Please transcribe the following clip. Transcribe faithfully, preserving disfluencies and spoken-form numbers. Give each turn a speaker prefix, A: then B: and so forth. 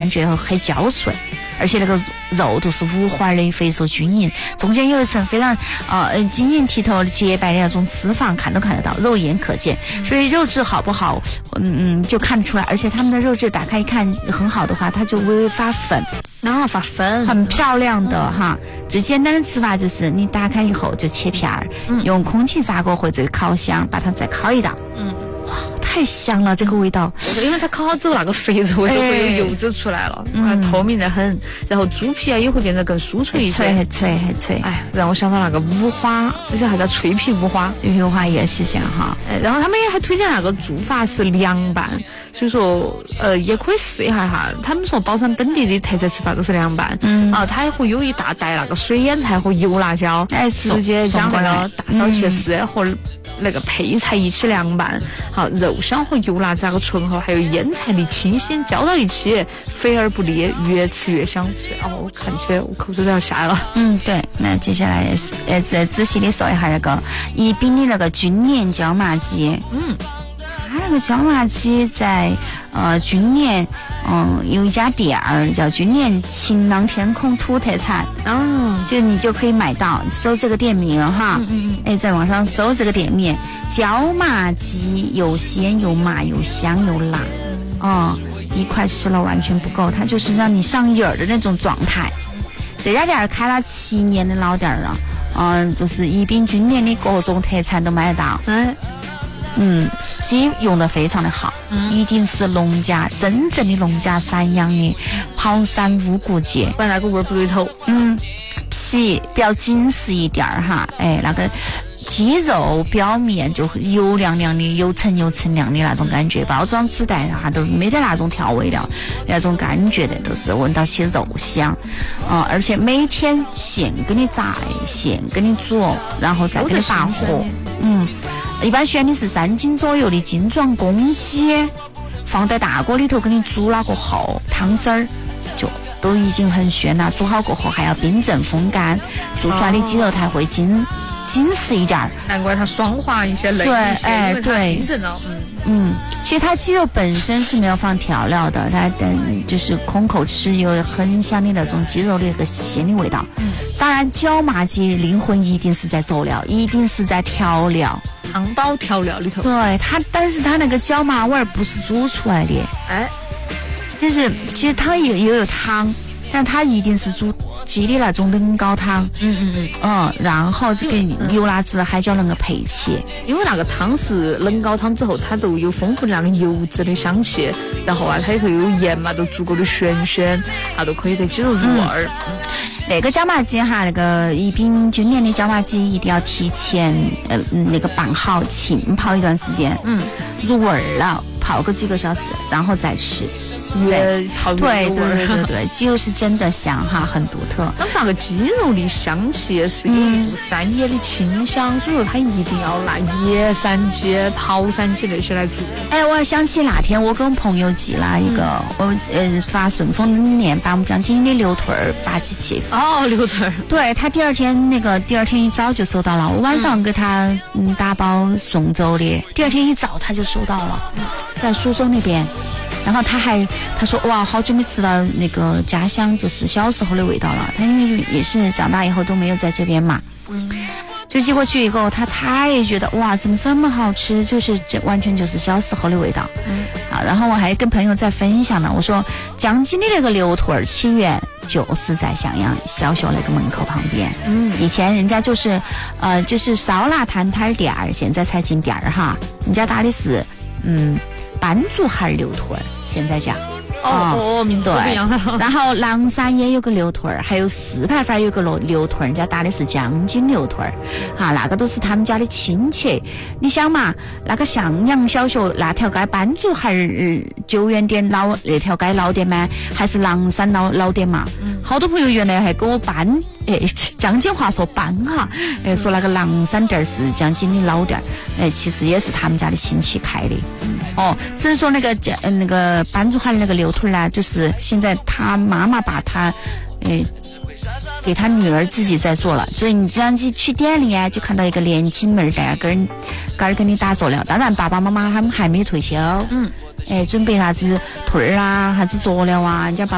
A: 感觉很娇顺，而且那个肉都是五花的，肥瘦均匀，中间有一层非常呃晶莹剔透的洁白的那种脂肪，看都看得到，肉眼可见。所以肉质好不好，嗯嗯就看得出来。而且他们的肉质打开一看很好的话，它就微微发粉。
B: 然后发粉，
A: 很漂亮的、嗯、哈。最简单的吃法就是你打开以后就切片儿、嗯，用空气炸锅或者烤箱把它再烤一道。嗯，哇，太香了，这个味道。
B: 因为它烤好之后那个肥肉就会有油脂出来了，嗯，透明的很。然后猪皮啊也会变得更酥脆一些，
A: 脆很脆很脆。
B: 哎，让我想到那个五花，而且还叫脆皮五花，
A: 脆皮五花也是这样哈。
B: 哎，然后他们也还推荐那个做法是凉拌。所以说，呃，也可以试一下哈。他们说宝山本地的特色吃法都是凉拌，嗯，啊，它会有一大袋那个水腌菜和油辣椒，哎，直接将那个大烧切丝和那个配菜一起凉拌，好，肉香和油辣这个醇厚，还有腌菜的清新浇到一起，肥而不腻，越吃越想吃。哦，我看起来我口水都要下了。
A: 嗯，对。那接下来呃，再仔细的说一下那个宜宾的那个军年椒麻鸡，嗯。它那个椒麻鸡在呃军年，嗯有一家店儿叫军年晴朗天空土特产，哦，就你就可以买到，搜这个店名哈，嗯嗯哎，在网上搜这个店名，椒麻鸡又鲜又麻又香又辣，哦，一块吃了完全不够，它就是让你上瘾儿的那种状态。这家店开了七年的老店了，嗯，就是宜宾军年的各种特产都买得到，哎。嗯，鸡用的非常的好，嗯，一定是农家真正的农家散养的跑山乌骨鸡，
B: 不然那个味儿不对头。
A: 嗯，皮比较紧实一点儿哈，哎，那个鸡肉表面就油亮亮的、油层油层亮的那种感觉，包装纸袋它都没得那种调味料，那种感觉的都是闻到些肉香，嗯，而且每天现给你炸，现给你煮，然后再给你拔火，嗯。一般选的是三斤左右的精壮公鸡，放在大锅里头给你煮了过后，汤汁儿就都已经很鲜了。煮好过后还要冰镇风干，做出来的鸡肉才会紧紧实一点儿。
B: 难怪它爽滑一些，嫩一些，
A: 哎，
B: 因为它冰镇了。嗯
A: 嗯，其实它鸡肉本身是没有放调料的，它嗯就是空口吃有很香的那种鸡肉的那个鲜的味道。嗯，当然椒麻鸡灵魂一定是在佐料，一定是在调料。
B: 汤包调料里头，
A: 对它，但是它那个椒麻味儿不是煮出来的，哎，就是其实它也也有汤，但它一定是煮鸡的那种冷高汤，嗯嗯嗯，嗯，然后这个油辣子还叫那个配起，
B: 因为那个汤是冷高汤之后，它都有丰富的那个油脂的香气，然后啊，它里头有盐嘛，都足够的鲜鲜，它都可以对鸡肉入味儿。嗯
A: 那个椒麻鸡哈，那个宜宾军年的椒麻鸡一定要提前呃那个拌好浸泡一段时间，嗯，入味儿了，泡个几个小时，然后再吃。
B: 越泡越
A: 对对对对对，鸡肉是真的香哈，很独特。
B: 那那个鸡肉的香气是有一股山野的清香，所以说它一定要拿野山鸡、跑山鸡那些来煮。
A: 哎，我还想起那天我跟朋友寄了一个，嗯、我呃发顺丰冷链，把我们江津的牛腿儿发起去。
B: 哦，牛腿儿。
A: 对他第二天那个第二天一早就收到了，我晚上给他嗯打包送走的，第二天一早他就收到了，在苏州那边。然后他还他说哇，好久没吃到那个家乡就是小时候的味道了。他因为也是长大以后都没有在这边嘛，嗯，就寄过去以后，他他也觉得哇，怎么这么好吃？就是这完全就是小时候的味道。嗯，啊，然后我还跟朋友在分享呢，我说江津的那个牛腿儿起源就是在襄阳小学那个门口旁边。嗯，以前人家就是呃就是烧腊摊摊店儿，现在才进店儿哈，人家打的是嗯。斑竹孩牛腿儿，现在讲
B: 哦哦，名字不一样了。
A: 然后狼山也有个牛腿儿，还有四排饭有个牛牛腿儿，人家打的是江津牛腿儿，啊，那个都是他们家的亲戚。你想嘛，那个向阳小学那条街斑竹孩儿九元店老那条街老店吗？还是狼山老老店嘛？嗯，好多朋友原来还跟我搬，哎，江津话说搬哈，哎，说那个狼山店是江津的老店，哎，其实也是他们家的亲戚开的。哦，只是说那个呃那个班主孩那个牛腿呢，就是现在他妈妈把他，诶、呃，给他女儿自己在做了，所以你这样子去店里啊，就看到一个年轻妹在跟跟跟你打佐料。当然爸爸妈妈他们还没退休，嗯，哎，准备啥子腿儿啊，啥子佐料啊，人家爸